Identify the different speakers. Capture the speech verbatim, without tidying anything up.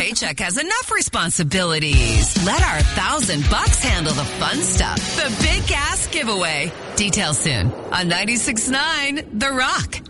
Speaker 1: paycheck has enough responsibilities. Let our thousand bucks handle the fun stuff. The Big Gas Giveaway. Details soon on ninety-six point nine The Rock.